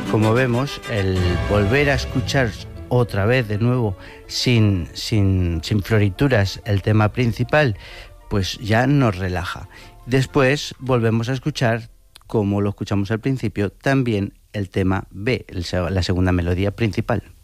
como vemos, el volver a escuchar otra vez de nuevo sin florituras el tema principal, pues ya nos relaja. Después volvemos a escuchar, como lo escuchamos al principio, también el tema B, la segunda melodía principal.